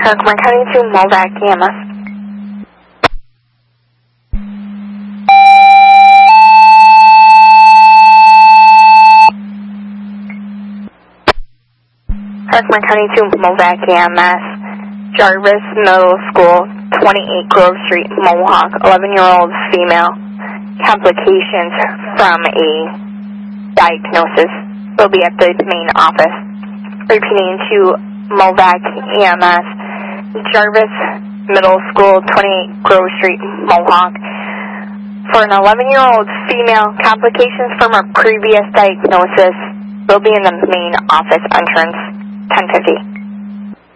Herkimer County to Mulvac EMS. Herkimer County to Mulvac EMS. Jarvis Middle School, 28 Grove Street, Mohawk, 11-year-old female. Complications from a diagnosis will be at the main office. Repeating to Mulvac EMS, Jarvis Middle School, 28 Grove Street, Mohawk. For an 11-year-old female, complications from a previous diagnosis will be in the main office entrance, 1050.